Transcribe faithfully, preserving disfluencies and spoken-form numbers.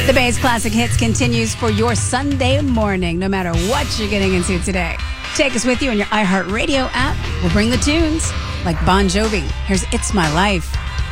The Bay's Classic Hits continues for your Sunday morning, no matter what you're getting into today. Take us with you on your iHeartRadio app. We'll bring the tunes like Bon Jovi. Here's It's My Life.